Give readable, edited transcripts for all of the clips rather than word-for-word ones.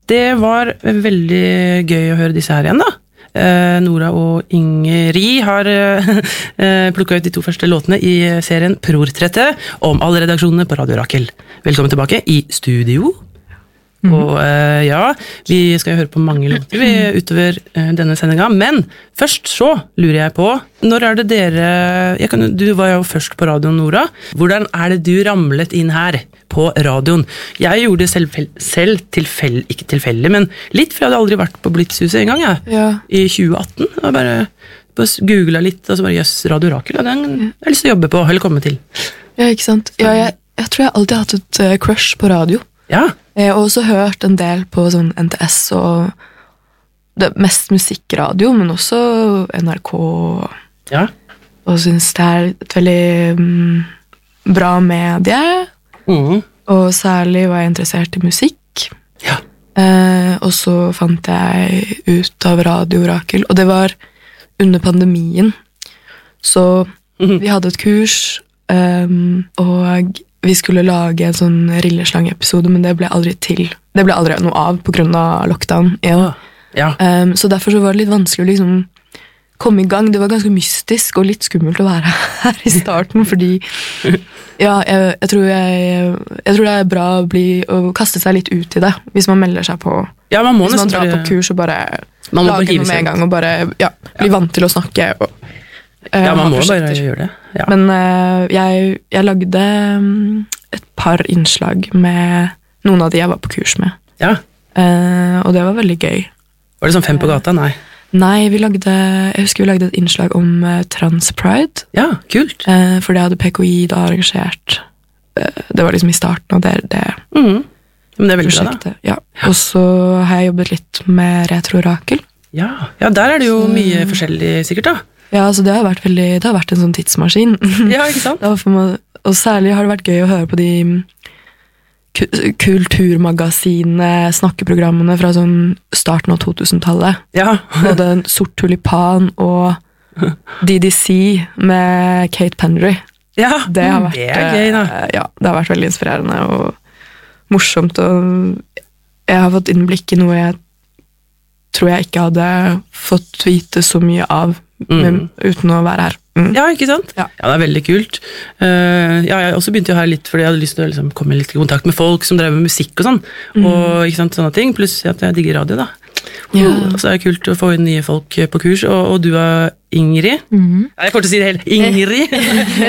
det var veldig gøy å høre disse her igjen da. Nora og Ingrid har plukket ut de 2 første låtene i serien Prortrettet om alle redaksjonene på Radio Rakel. Velkommen tilbake i studio. Og ja, vi skal jo høre på mange låter utover denne sendingen, men først så lurer jeg på, når er det dere, du var jo først på radioen, Nora, hvordan er det du ramlet inn her på radioen? Jeg gjorde det selv ikke tilfeldig, men litt, for jeg hadde aldri vært på Blitzhuset en gang, i 2018, og bare googlet litt, og så bare, jøss, Radio Rakel, den har jeg lyst til å jobbe på, eller komme til. Ja, ikke sant? Ja, jeg tror jeg alltid har hatt et crush på radio. Ja. Jeg har også hørt en del på sånn NTS og det mest musikkradio, men også NRK. Ja. Og synes det er et veldig bra medie. Og særlig var jeg interessert i musikk. Ja. Og så fant jeg ut av Radio Rakel, og det var under pandemien. Så vi hadde et kurs, og vi skulle lage en sånn rilleslang-episode, men det ble aldri til. Det ble aldri noe av på grunn av lockdown. Ja. Så derfor så var det litt vanskelig å liksom komme i gang. Det var ganske mystisk og litt skummelt å være her i starten, fordi jeg tror det er bra å kaste seg litt ut i det, hvis man melder seg på. Ja, man må hvis man drar på kurs og bare lager noe med en gang, og bare bli vant til å snakke. Man må bare gjøre det. Ja. Men jeg lagde et par innslag med noen av de jeg var på kurs med. Ja. Og det var veldig gøy. Var det sånn 5 på gata? Nei. Nei, jeg husker vi lagde et innslag om Transpride. Ja, kult. For det hadde PKI da arrangert. Det var liksom i starten av det Men det er veldig prosjektet. Bra, da. Ja. Og så har jeg jobbet litt med Retro Rakel. Ja, der er det jo mye forskjellig sikkert da. Ja, altså det har vært en sånn tidsmaskin. Ja, ikke sant? Og særlig har det vært gøy å høre på de kulturmagasinene, snakkeprogrammene fra sånn starten av 2000-tallet. Ja. Både Sort Tulipan og DDC med Kate Pendry. Ja, det er gøy da. Ja, det har vært veldig inspirerende og morsomt, og jeg har fått innblikk i noe jeg tror jeg ikke hadde fått vite så mye av uten å være her. Ja, ikke sant? Ja, det er veldig kult. Jeg også begynte jo her litt, fordi jeg hadde lyst til å liksom komme litt i kontakt med folk som drev med musikk og sånn, og ikke sant, sånne ting, pluss at jeg digger radio da. Og så er det kult å få inn nye folk på kurs, og du er Ingrid. Jeg får til å si det helt, Ingrid.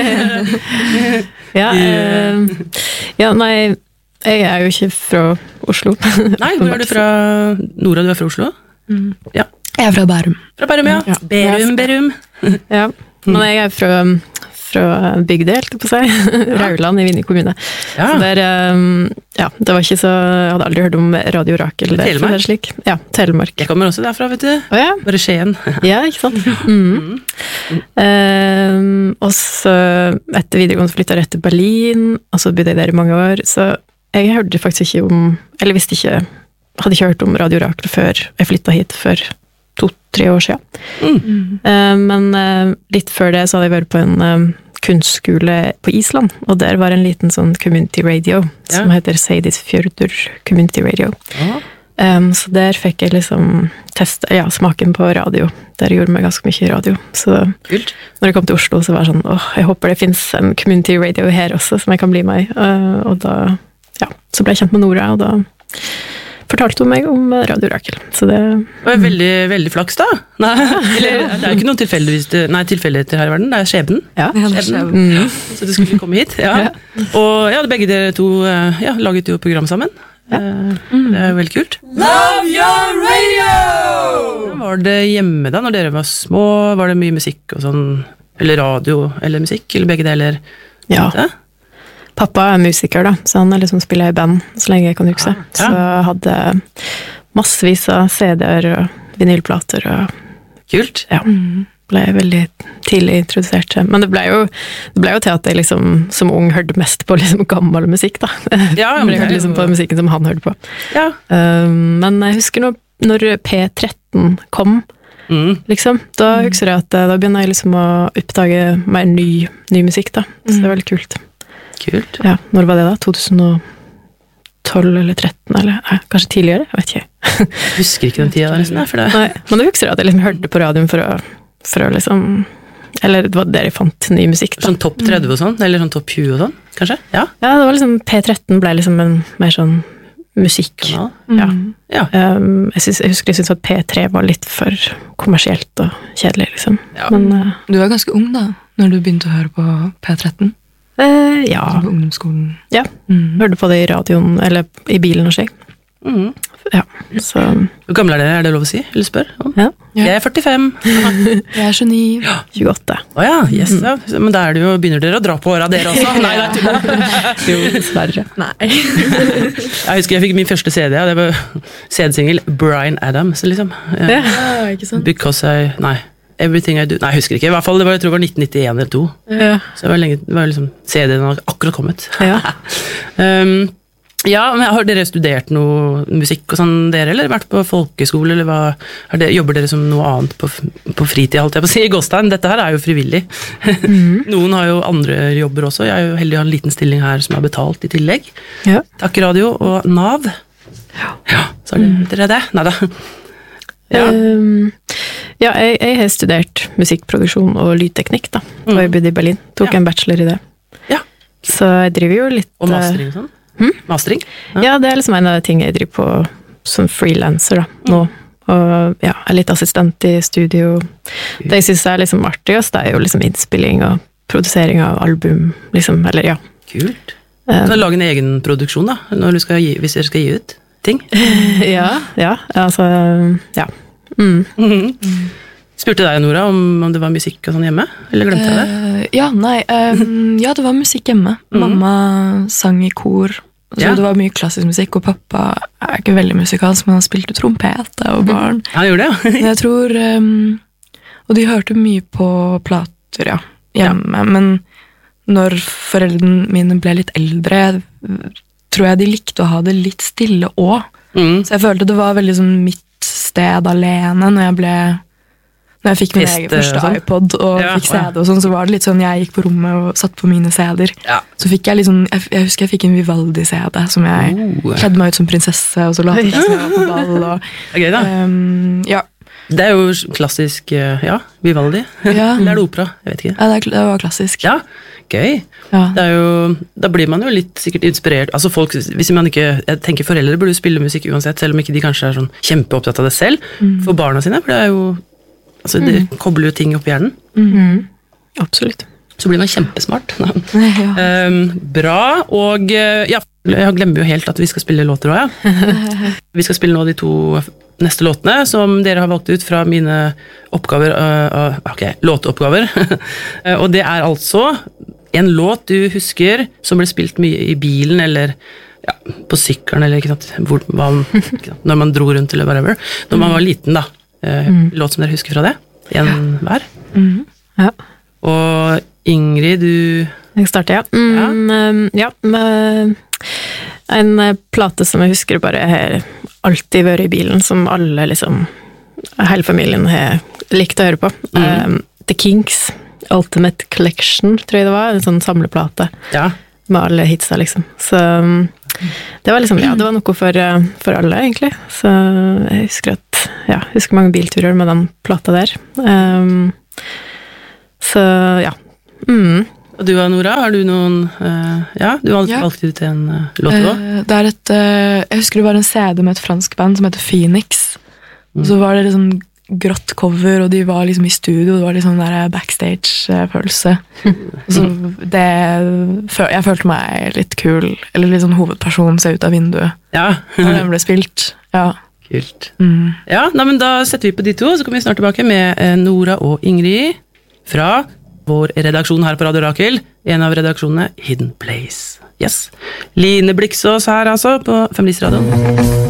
Nei, jeg er jo ikke fra Oslo. Nei, hvor er du fra? Nora, du er fra Oslo? Ja. Jeg er fra Bærum. Fra Bærum, ja. Berum. Ja, men jeg er fra bygde, helt på seg. Rauland i Vinje kommune. Ja. Så der, det var ikke så... Jeg hadde aldri hørt om Radio Rakel. Telemark? Slik. Ja, Telemark. Jeg kommer også derfra, vet du. Ja. Bare Skien. Ja, ikke sant? Og så etter videregående flyttet jeg til Berlin, og så bodde jeg der i mange år, så jeg hørte faktisk ikke om... Eller hadde ikke hørt om Radio Rakel før jeg flyttet hit for 2-3 år siden. Men litt før det så hadde jeg vært på en kunstskole på Island, og der var en liten sånn community radio som heter Seyðisfjörður Community Radio. Så der fikk jeg liksom teste smaken på radio. Der gjorde jeg ganske mye radio. Så Kult. Når jeg kom til Oslo så var det sånn, jeg håper det finnes en community radio her også som jeg kan bli med i. Og da, så ble jeg kjent med Nora, og da fortalte hun meg om Radio Rakel. Så det var veldig, veldig flaks da. Nei, eller, det er jo ikke noen tilfeldigheter her i verden, det er skjebnen. Ja, det er skjebnen. Så du skulle komme hit, Og begge dere to laget jo program sammen. Det er jo veldig kult. Love your radio! Var det hjemme da, når dere var små? Var det mye musikk og sånn? Eller radio, eller musikk, eller begge deler? Ja. Pappa er musiker da, så han liksom spiller i band så lenge jeg kan huske. Så jeg hadde massevis av CD-er og vinylplater. Kult. Ja, ble veldig tidlig introdusert til. Men det ble jo til at jeg liksom, som ung hørte mest på liksom gammel musikk da. Jeg hørte liksom på musikken som han hørte på. Ja. Men jeg husker når P13 kom, liksom, da husker jeg at da begynner jeg liksom å oppdage mer ny musikk da. Så det var veldig kult. Kult. Ja, når var det da? 2012 eller 2013, eller kanskje tidligere? Jeg vet ikke. Husker ikke den tida der, nesten. For det. Nei, men jeg husker at jeg liksom hørte på radioen for å liksom, eller det var der jeg fant ny musikk. Da. Sånn topp 30 og sånn, eller sånn topp 20 og sånn, kanskje? Ja, Ja, det var liksom, P13 ble liksom en mer sånn musikk. ja. Ja. Ja. Jeg husker jeg syntes at P3 var litt for kommersielt og kjedelig, liksom. Ja. Men Du var ganske ung da, når du begynte å høre på P13, ja, altså på ungdomsskolen. ja. Hørte på det i radioen, eller i bilen og slik. Mhm. Ja, så Hvor gammel er dere, er det lov å si? Eller spør? ja, Jeg er 45. Jeg er 29. 28. Åja, yes, ja. Men da begynner dere å dra på åra, dere også? Nei, det er tull. Jo, dessverre. Nei. Jeg husker jeg fikk min første CD, og det var CD-singel Bryan Adams, liksom. Ja. Ja, ikke sant? Because Everything I Do. Nei, jeg husker ikke. I hvert fall, jeg tror det var 1991 eller 2. Ja. Så det var lenge, det var liksom CD-en har akkurat kommet. Ja. Ja, men har dere studert noe musikk og sånn, dere, eller vært på folkeskole, eller hva? Jobber dere som noe annet på fritid, holdt jeg på å si, i Gåstein? Dette her er jo frivillig. Noen har jo andre jobber også. Jeg er jo heldig å ha en liten stilling her som er betalt i tillegg. Ja. Takk Radio og NAV. Ja, så er dere det? Neida. Ja. Ja, jeg har studert musikkproduksjon og lydteknikk, da. Og jeg bodde i Berlin. Tok Ja. en bachelor i det. Ja. Så jeg driver jo litt Og mastering og sånn? Mastering? Ja, det er liksom en av de tingene jeg driver på som freelancer da, nå. Og ja, jeg er litt assistent i studio. Det jeg synes er liksom artigst, det er jo liksom innspilling og produsering av album, liksom, eller ja. Kult. Kan du lage en egen produksjon da, hvis dere skal gi ut ting? Ja, altså, ja. Spurte deg, Nora, om det var musikk og sånn hjemme? Eller glemte jeg det? Ja, det var musikk hjemme. Mamma sang i kor, så Ja. det var mye klassisk musikk, og pappa er ikke veldig musikalsk, men han spilte trompet da jeg var barn. Han gjorde det, Men jeg tror, og de hørte mye på plater, ja, hjemme, men når foreldrene mine ble litt eldre, tror jeg de likte å ha det litt stille også. Så jeg følte det var veldig sånn mitt sted alene når jeg fikk min egen Fest, første sånn. iPod og Ja, fikk CD og sånn, så var det litt sånn, jeg gikk på rommet og satt på mine CD-er. Ja. Så fikk jeg liksom, jeg husker jeg fikk en Vivaldi-CD som jeg kledde meg ut som prinsesse, og så la jeg som jeg var på ball. Og, Det er gøy da. ja, Det er jo klassisk, ja, Vivaldi. Ja. Eller er det opera? Jeg vet ikke. ja, det var klassisk. Ja, gøy. Ja. Det er jo, da blir man jo litt sikkert inspirert. Altså folk, hvis man ikke, jeg tenker foreldre burde jo spille musikk uansett, selv om ikke de kanskje er sånn kjempeopptatt av det selv, for barna sine, for det er jo, altså det kobler jo ting opp i hjernen. Absolutt. Så blir man kjempesmart. Ja. Bra, og ja, jeg glemmer jo helt at vi skal spille låter også, ja. Vi skal spille nå de 2 neste låtene, som dere har valgt ut fra mine oppgaver, låteoppgaver. Og det er altså en låt du husker som ble spilt mye i bilen, eller ja, på sykkelen, eller ikke sant, ikke sant, når man dro rundt, eller whatever. Når man var liten da. Låt som dere husker fra det. En hver. Ja. Og Ingrid, du... Jeg starter, ja. En plate som jeg husker bare har alltid vært i bilen, som alle liksom, hele familien har likt å høre på. The Kinks, Ultimate Collection, tror jeg det var, en sånn samleplate. Ja. Med alle hitsa, liksom. Så det var liksom, ja, det var noe for alle, egentlig. Så jeg husker jeg husker mange bilturer med den plata der. Så, ja. Og du, Nora, har du noen du har valgt ut en låt også? Det er jeg husker det var en CD med et fransk band som heter Phoenix. Og så var det liksom grått cover, og de var liksom i studio, det var liksom der backstage-følelse. Så jeg følte meg litt kul, eller litt sånn hovedperson ser ut av vinduet. Ja. Da den ble spilt. Ja. Kult. Ja, men da setter vi på de 2, så kommer vi snart tilbake med Nora og Ingrid fra vår redaksjon her på Radio Rakel, en av redaksjonene Hidden Place. Yes. Line Bliksås her altså, på Feministradioen.